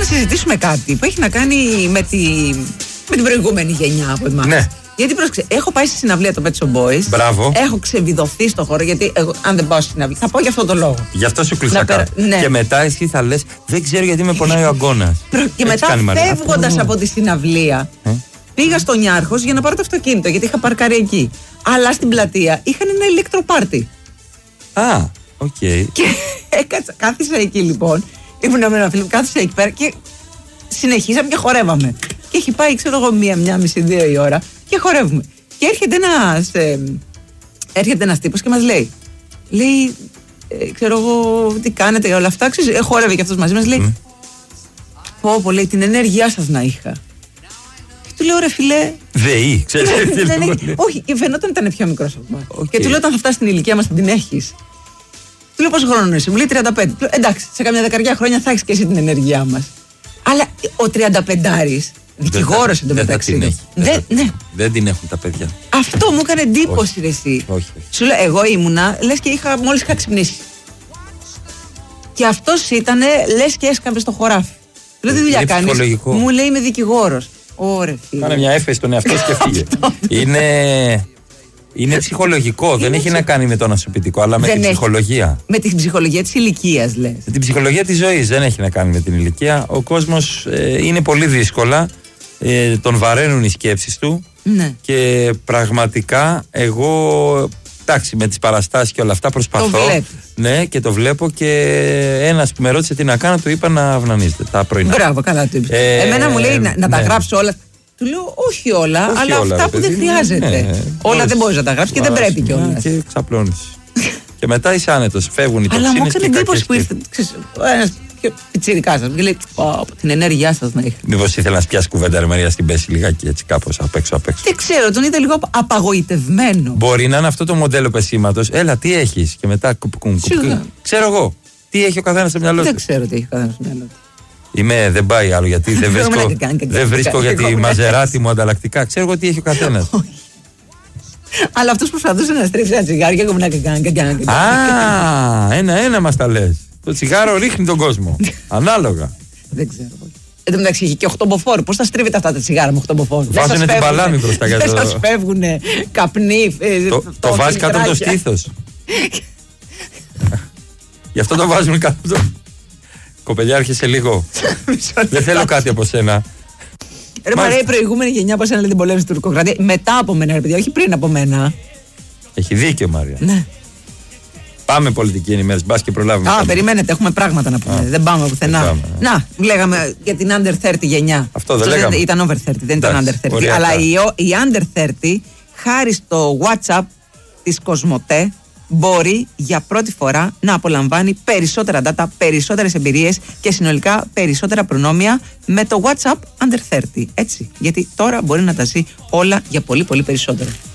να συζητήσουμε κάτι που έχει να κάνει με την προηγούμενη γενιά από εμάς. Ναι. Γιατί πρόσεξε, έχω πάει στη συναυλία των Pet Shop Boys. Μπράβο. Έχω ξεβιδωθεί στο χώρο, γιατί εγώ, αν δεν πάω στη συναυλία, θα πάω για αυτόν τον λόγο. Γι' αυτό σου κλειστά κάτω. Ναι. Και μετά εσύ θα λες, δεν ξέρω γιατί με πονάει ο αγκώνας. Και μετά φεύγοντας από τη συναυλία, πήγα στο Νιάρχος για να πάρω το αυτοκίνητο, γιατί είχα παρκάρει εκεί. Αλλά στην πλατεία είχαν ένα ηλεκτροπάρτι. Α, οκ. Και κάθισα εκεί λοιπόν. Ήμουν με ένα φίλο, κάθισα εκεί πέρα και συνεχίσαμε και χορεύαμε. Και έχει πάει, ξέρω εγώ, 1:30-2 η ώρα και χορεύουμε. Και έρχεται ένας τύπος και μας λέει, ξέρω εγώ, τι κάνετε και όλα αυτά. Χόρευε και αυτός μαζί μας, λέει, πω, λέει, την ενέργειά σας να είχα. Και του λέω, ρε φιλέ. ΔΕΗ, ξέρεις. Όχι, φαινόταν ήταν πιο μικρός από εμάς. Και του λέω, όταν θα φτάσει στην ηλικία μας θα την έχεις. Του λέω, πόσο χρόνο είσαι? Μου λέει 35. Λέω, εντάξει, σε καμιά 10 χρόνια θα έχεις και εσύ την ενέργειά μας. Αλλά ο 35άρης, δικηγόρος εντωμεταξύ. Δεν την έχουν τα παιδιά. Αυτό μου έκανε εντύπωση, ρε εσύ. Όχι. Σου λέω, εγώ ήμουνα, λες και μόλις είχα ξυπνήσει. Και αυτός ήτανε, λες και έσκαμπε στο χωράφι. Λέω, τι δουλειά κάνεις? Μου λέει, είμαι δικηγόρος. Ωραία, φίλε. Κάνε μια έφεση στον εαυτό και φύγε. Είναι ψυχολογικό, δεν έχει να κάνει με το νοσοποιητικό, αλλά με την ψυχολογία. Με την ψυχολογία της ηλικίας, λες. Με την ψυχολογία της ζωής, δεν έχει να κάνει με την ηλικία. Ο κόσμος είναι πολύ δύσκολα, τον βαραίνουν οι σκέψεις του. Ναι. Και πραγματικά εγώ, εντάξει, με τις παραστάσεις και όλα αυτά προσπαθώ. Το βλέπεις. Ναι, και το βλέπω, και ένας που με ρώτησε τι να κάνω, του είπα να αυνανίζεται τα πρωινά. Μπράβο, καλά του είπες. Εμένα μου λέει να τα γράψω όλα. Του λέω, όχι όλα, αλλά όλα, αυτά που δεν χρειάζεται. Ναι, όλα δεν μπορείς να τα γράψεις και δεν πρέπει κιόλας. Και ξαπλώνεις. Και μετά είσαι άνετος, φεύγουν οι τοξίνες. Αλλά μου έκανε εντύπωση που ήρθε ένας πιτσιρικάς σας και λέει, την ενέργειά σας να είχα. Μήπως ήθελα να σπιάσει κουβέντα, ρε Μαρία, στην πέση λιγάκι έτσι κάπως απ' έξω. Δεν ξέρω, τον είδα λίγο απαγοητευμένο. Μπορεί να είναι αυτό το μοντέλο πεσήματος. Έλα, τι έχεις? Και μετά ξέρω εγώ. Τι έχει ο καθένας στο μυαλό του? Δεν ξέρω τι έχει ο καθένας στο μυαλό του. Δεν πάει άλλο, γιατί δεν βρίσκω για τη μαζεράτη μου ανταλλακτικά. Ξέρω εγώ τι έχει ο καθένας. Αλλά αυτός προσπαθούσε να στρίψει ένα τσιγάρο και εγώ να Α, ένα-ένα μας τα λες. Το τσιγάρο ρίχνει τον κόσμο. Ανάλογα. Δεν ξέρω. Εν τω μεταξύ έχει και 8 μποφόρ. Πώς θα στρίβετε αυτά τα τσιγάρα με 8 ավոր? Βάζουνε την παλάμη μπροστά για το. Δεν σας φεύγουνε καπνί. Το βάζει κάτω από το στήθος. Γι' αυτό το βάζουν κάτω. Κοπελιά, άρχισε λίγο. Δεν θέλω κάτι από σένα. Ρε Μαρία, η προηγούμενη γενιά πώς έλεγε την πολέμηση του τουρκοκρατία. Μετά από μένα, ρε παιδιά, όχι πριν από μένα. Έχει δίκιο, Μαρία. Ναι. Πάμε πολιτική ενημέρωση, μπας και προλάβουμε. Περιμένετε, έχουμε πράγματα να πούμε. Δεν πάμε πουθενά. Να, λέγαμε για την under 30 γενιά. Αυτό δεν λέγαμε. Ήταν over 30, δεν ήταν under 30. Αλλά η under 30, χάρη στο WhatsApp της Κοσμοτέ, μπορεί για πρώτη φορά να απολαμβάνει περισσότερα data, περισσότερες εμπειρίες και συνολικά περισσότερα προνόμια με το WhatsApp under 30. Έτσι, γιατί τώρα μπορεί να τα ζει όλα για πολύ πολύ περισσότερο.